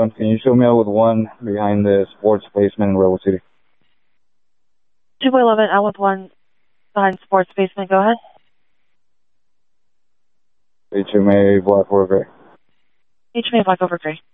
11, can you show me out with one behind the sports basement in Rebel City? 211, out with one behind sports basement. Go ahead. HMA Black over Gray. HMA Black over Gray.